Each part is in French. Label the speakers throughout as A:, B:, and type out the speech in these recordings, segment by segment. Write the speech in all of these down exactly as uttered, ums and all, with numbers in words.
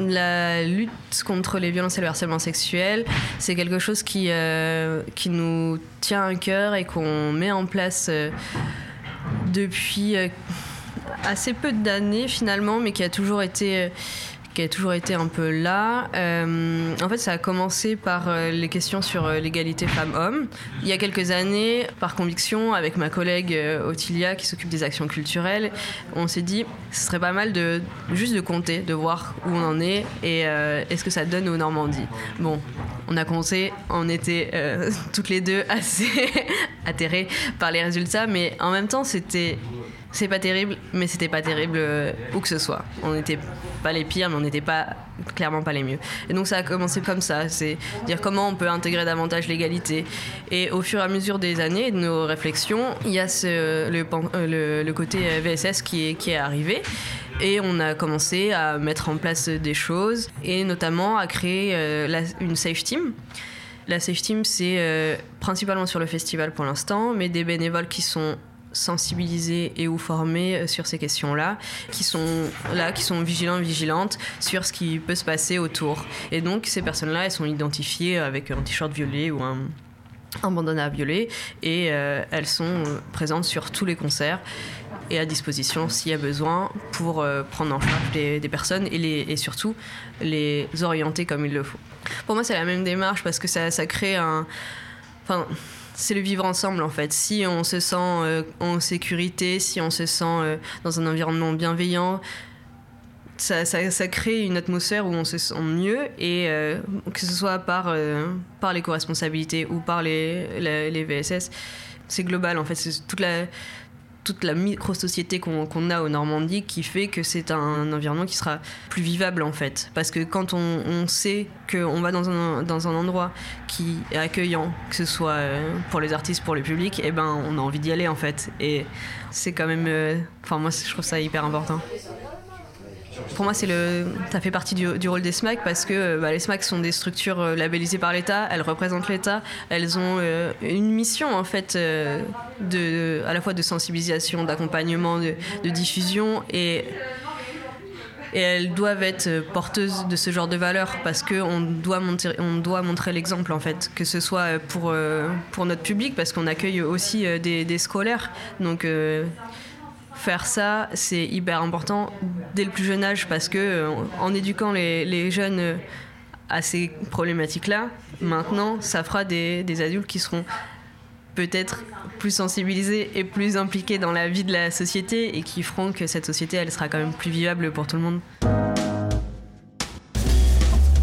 A: La lutte contre les violences et le harcèlement sexuel, c'est quelque chose qui, euh, qui nous tient à cœur et qu'on met en place euh, depuis euh, assez peu d'années finalement, mais qui a toujours été... Euh, qui a toujours été un peu là. Euh, en fait, ça a commencé par euh, les questions sur euh, l'égalité femmes-hommes. Il y a quelques années, par conviction, avec ma collègue euh, Ottilia, qui s'occupe des actions culturelles, on s'est dit, ce serait pas mal de juste de compter, de voir où on en est et euh, est-ce que ça donne aux Normandies. Bon, on a compté, on était euh, toutes les deux assez atterrées par les résultats, mais en même temps, c'était... C'est pas terrible, mais c'était pas terrible euh, où que ce soit. On n'était pas les pires, mais on n'était pas, clairement pas les mieux. Et donc ça a commencé comme ça, c'est dire comment on peut intégrer davantage l'égalité. Et au fur et à mesure des années et de nos réflexions, il y a ce, le, le, le côté V S S qui est, qui est arrivé. Et on a commencé à mettre en place des choses, et notamment à créer euh, la, une Safe Team. La Safe Team, c'est euh, principalement sur le festival pour l'instant, mais des bénévoles qui sont sensibilisés et ou formés sur ces questions-là, qui sont là, qui sont vigilants, vigilantes sur ce qui peut se passer autour. Et donc, ces personnes-là, elles sont identifiées avec un t-shirt violet ou un, un bandana violet, et euh, elles sont présentes sur tous les concerts et à disposition s'il y a besoin pour euh, prendre en charge des, des personnes et, les, et surtout les orienter comme il le faut. Pour moi, c'est la même démarche parce que ça, ça crée un... Enfin, c'est le vivre ensemble en fait. Si on se sent euh, en sécurité, si on se sent euh, dans un environnement bienveillant, ça, ça, ça crée une atmosphère où on se sent mieux, et euh, que ce soit par, euh, par l'éco-responsabilité ou par les, les, les V S S, c'est global en fait. C'est toute la, toute la micro-société qu'on, qu'on a aux Normandies qui fait que c'est un environnement qui sera plus vivable en fait. Parce que quand on, on sait qu'on va dans un, dans un endroit qui est accueillant, que ce soit pour les artistes, pour le public, et ben on a envie d'y aller en fait. Et c'est quand même... Euh, enfin moi je trouve ça hyper important. Pour moi, c'est le, ça fait partie du, du rôle des S M A C parce que bah, les S M A C sont des structures euh, labellisées par l'État, elles représentent l'État, elles ont euh, une mission en fait, euh, de, à la fois de sensibilisation, d'accompagnement, de, de diffusion, et, et elles doivent être porteuses de ce genre de valeurs parce qu'on doit montrer, on doit montrer l'exemple en fait, que ce soit pour, euh, pour notre public parce qu'on accueille aussi euh, des, des scolaires. Donc, euh, faire ça, c'est hyper important dès le plus jeune âge parce que euh, en éduquant les, les jeunes euh, à ces problématiques-là, maintenant, ça fera des, des adultes qui seront peut-être plus sensibilisés et plus impliqués dans la vie de la société et qui feront que cette société, elle sera quand même plus vivable pour tout le monde.
B: Court-circuit ?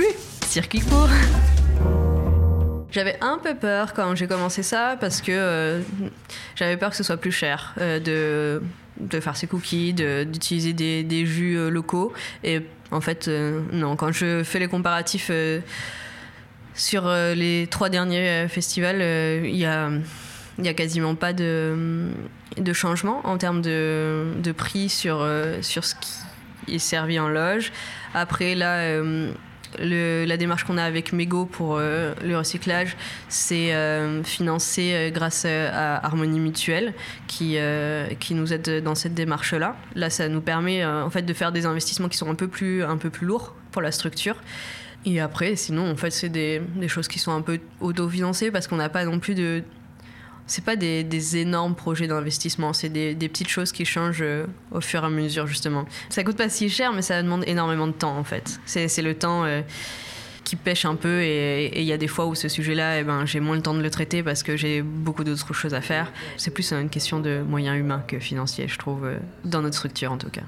A: Circuit court. J'avais un peu peur quand j'ai commencé ça parce que euh, j'avais peur que ce soit plus cher euh, de, de faire ces cookies, de, d'utiliser des, des jus euh, locaux. Et en fait, euh, non, quand je fais les comparatifs euh, sur euh, les trois derniers euh, festivals, il euh, y a, y a quasiment pas de, de changement en termes de, de prix sur, euh, sur ce qui est servi en loge. Après, là... Euh, Le, la démarche qu'on a avec Mego pour euh, le recyclage, c'est euh, financé euh, grâce à Harmonie Mutuelle qui, euh, qui nous aide dans cette démarche-là. Là, ça nous permet euh, en fait, de faire des investissements qui sont un peu plus, un peu plus lourds pour la structure. Et après, sinon, en fait, c'est des, des choses qui sont un peu autofinancées parce qu'on n'a pas non plus de... C'est pas des, des énormes projets d'investissement, c'est des, des petites choses qui changent euh, au fur et à mesure, justement. Ça coûte pas si cher, mais ça demande énormément de temps, en fait. C'est, c'est le temps euh, qui pêche un peu, et il y a des fois où ce sujet-là, eh ben, j'ai moins le temps de le traiter parce que j'ai beaucoup d'autres choses à faire. C'est plus une question de moyens humains que financiers, je trouve, euh, dans notre structure, en tout cas.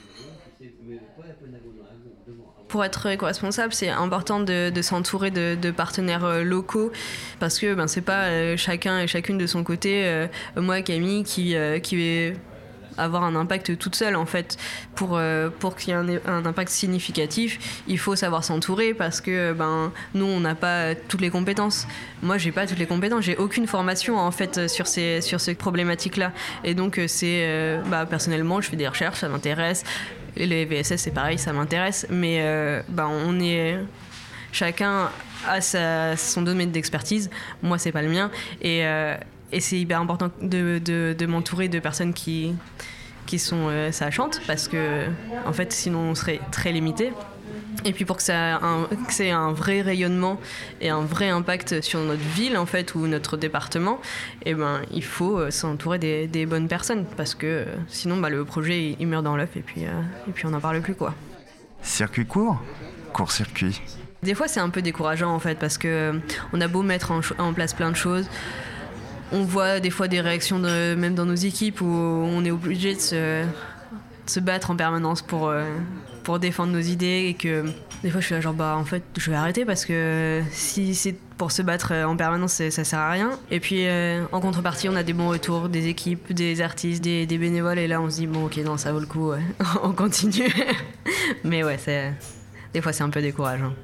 A: Pour être éco-responsable, c'est important de, de s'entourer de, de partenaires euh, locaux parce que ben, c'est pas euh, chacun et chacune de son côté, euh, moi, Camille, qui, euh, qui va avoir un impact toute seule en fait. Pour, euh, pour qu'il y ait un, un impact significatif, il faut savoir s'entourer parce que ben, nous, on n'a pas toutes les compétences. Moi, j'ai pas toutes les compétences, j'ai aucune formation en fait sur ces, sur ces problématiques-là. Et donc, c'est, euh, bah, personnellement, je fais des recherches, ça m'intéresse. Les V S S, c'est pareil, ça m'intéresse, mais euh, bah, on est... Chacun a sa, son domaine d'expertise. Moi, c'est pas le mien. Et, euh, et c'est hyper important de, de, de m'entourer de personnes qui, qui sont euh, sachantes, parce que en fait sinon on serait très limité. Et puis pour que ça, un, que ça ait un vrai rayonnement et un vrai impact sur notre ville en fait ou notre département, eh ben il faut euh, s'entourer des, des bonnes personnes, parce que euh, sinon bah, le projet il, il meurt dans l'œuf et puis euh, et puis on n'en parle plus quoi.
B: Circuit court, court-circuit.
A: Des fois c'est un peu décourageant en fait, parce que euh, on a beau mettre en, en place plein de choses, on voit des fois des réactions de, même dans nos équipes où on est obligé de se, de se battre en permanence pour euh, pour défendre nos idées, et que des fois je suis là genre bah en fait je vais arrêter, parce que si c'est pour se battre en permanence ça sert à rien. Et puis euh, en contrepartie on a des bons retours des équipes, des artistes, des, des bénévoles, et là on se dit bon ok non ça vaut le coup, ouais. On continue. Mais ouais c'est, des fois c'est un peu décourageant.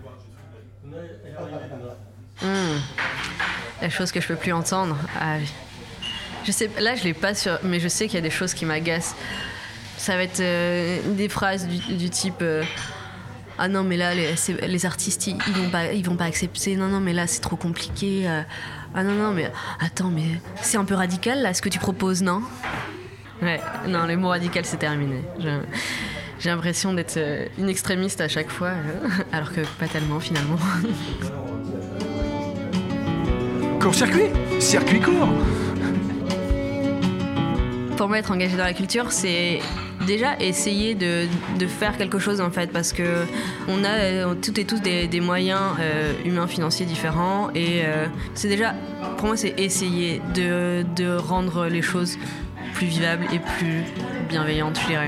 A: Mmh. La chose que je peux plus entendre, ah, je sais, là je l'ai pas sur, mais je sais qu'il y a des choses qui m'agacent. Ça va être euh, des phrases du, du type euh, ah non mais là les, les artistes ils, ils vont pas ils vont pas accepter, non non mais là c'est trop compliqué, euh, ah non non mais attends mais c'est un peu radical là ce que tu proposes, non? Ouais, non, les mots radicaux c'est terminé. Je, j'ai l'impression d'être une extrémiste à chaque fois, alors que pas tellement finalement.
B: Court-circuit, circuit court.
A: Pour moi, être engagé dans la culture, c'est déjà essayer de, de faire quelque chose en fait, parce que on a euh, toutes et tous des, des moyens euh, humains, financiers différents, et euh, c'est déjà, pour moi, c'est essayer de, de rendre les choses plus vivables et plus bienveillantes, je dirais.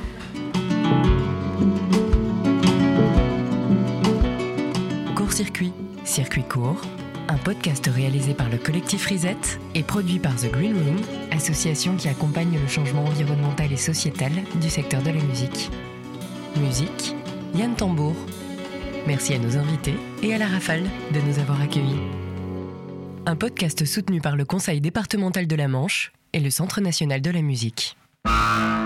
C: Court-circuit, circuit court. Un podcast réalisé par le collectif Risette et produit par The Green Room, association qui accompagne le changement environnemental et sociétal du secteur de la musique. Musique, Yann Tambour. Merci à nos invités et à la Rafale de nous avoir accueillis. Un podcast soutenu par le Conseil départemental de la Manche et le Centre national de la musique.